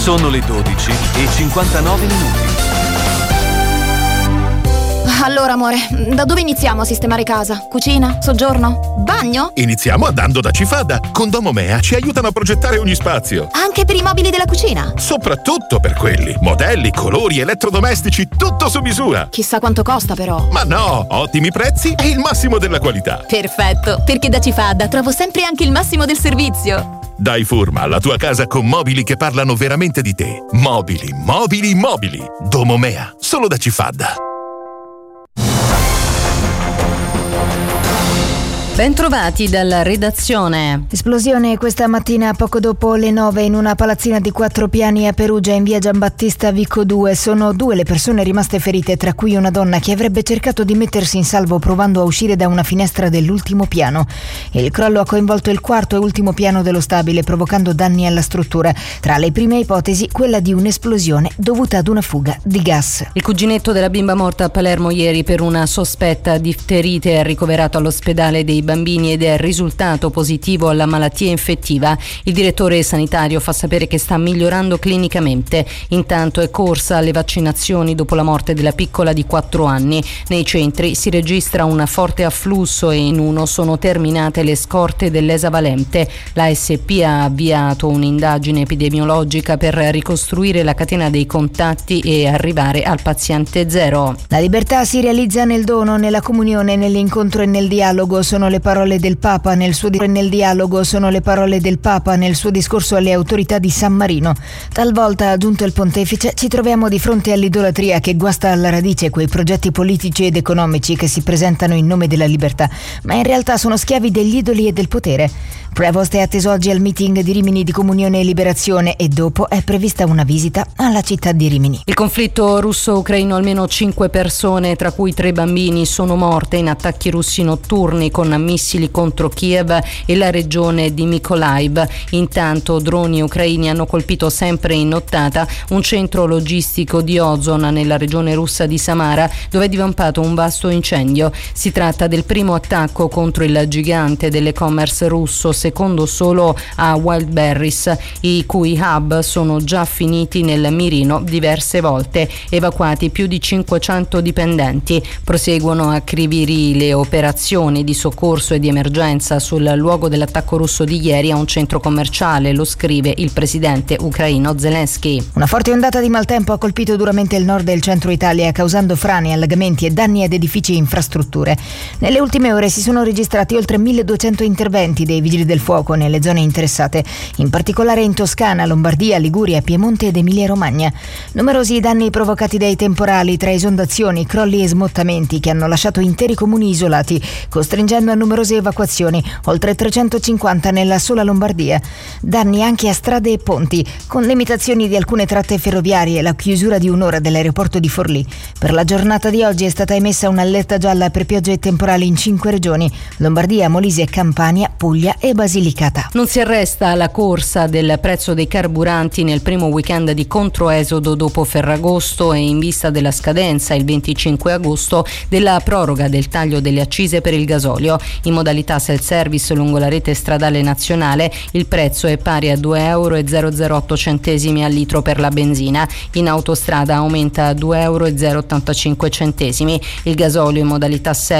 Sono le 12:59. Allora, amore, da dove iniziamo a sistemare casa? Cucina? Soggiorno? Bagno? Iniziamo andando da Cifada. Con Domomea ci aiutano a progettare ogni spazio. Anche per i mobili della cucina? Soprattutto per quelli. Modelli, colori, elettrodomestici, tutto su misura. Chissà quanto costa, però. Ma no, ottimi prezzi e il massimo della qualità. Perfetto, perché da Cifada trovo sempre anche il massimo del servizio. Dai forma alla tua casa con mobili che parlano veramente di te. Mobili, mobili, mobili. Domomea, solo da Cifada. Bentrovati dalla redazione. Esplosione questa mattina poco dopo le 9 in una palazzina di 4 piani a Perugia in via Giambattista Vico 2. Sono 2 le persone rimaste ferite, tra cui una donna che avrebbe cercato di mettersi in salvo provando a uscire da una finestra dell'ultimo piano. Il crollo ha coinvolto il quarto e ultimo piano dello stabile, provocando danni alla struttura. Tra le prime ipotesi, quella di un'esplosione dovuta ad una fuga di gas. Il cuginetto della bimba morta a Palermo ieri per una sospetta difterite è ricoverato all'ospedale dei bambini ed è risultato positivo alla malattia infettiva. Il direttore sanitario fa sapere che sta migliorando clinicamente. Intanto è corsa alle vaccinazioni dopo la morte della piccola di 4 anni. Nei centri si registra un forte afflusso e in uno sono terminate le scorte dell'esavalente. La SP ha avviato un'indagine epidemiologica per ricostruire la catena dei contatti e arrivare al paziente zero. La libertà si realizza nel dono, nella comunione, nell'incontro e nel dialogo. Sono le parole del Papa nel suo discorso alle autorità di San Marino. Talvolta, ha aggiunto il pontefice, ci troviamo di fronte all'idolatria che guasta alla radice quei progetti politici ed economici che si presentano in nome della libertà, ma in realtà sono schiavi degli idoli e del potere. Prevost è atteso oggi al meeting di Rimini di Comunione e Liberazione e dopo è prevista una visita alla città di Rimini. Il conflitto russo-ucraino, almeno 5 persone, tra cui 3 bambini, sono morte in attacchi russi notturni con missili contro Kiev e la regione di Mykolaiv. Intanto droni ucraini hanno colpito sempre in nottata un centro logistico di Ozon nella regione russa di Samara, dove è divampato un vasto incendio. Si tratta del primo attacco contro il gigante dell'e-commerce russo, secondo solo a Wildberries, i cui hub sono già finiti nel mirino diverse volte. Evacuati più di 500 dipendenti. Proseguono a Kryvyi le operazioni di soccorso e di emergenza sul luogo dell'attacco russo di ieri a un centro commerciale, lo scrive il presidente ucraino Zelensky. Una forte ondata di maltempo ha colpito duramente il nord e il centro Italia, causando frane, allagamenti e danni ad edifici e infrastrutture. Nelle ultime ore si sono registrati oltre 1200 interventi dei vigili del fuoco nelle zone interessate, in particolare in Toscana, Lombardia, Liguria, Piemonte ed Emilia-Romagna. Numerosi i danni provocati dai temporali, tra esondazioni, crolli e smottamenti che hanno lasciato interi comuni isolati, costringendo a numerose evacuazioni, oltre 350 nella sola Lombardia. Danni anche a strade e ponti, con limitazioni di alcune tratte ferroviarie e la chiusura di un'ora dell'aeroporto di Forlì. Per la giornata di oggi è stata emessa un'allerta gialla per piogge e temporali in 5 regioni: Lombardia, Molise, Campania, Puglia e Basilicata. Non si arresta la corsa del prezzo dei carburanti nel primo weekend di controesodo dopo Ferragosto e in vista della scadenza il 25 agosto della proroga del taglio delle accise per il gasolio. In modalità self-service lungo la rete stradale nazionale il prezzo è pari a €2,008 al litro per la benzina. In autostrada aumenta a €2,085. Il gasolio in modalità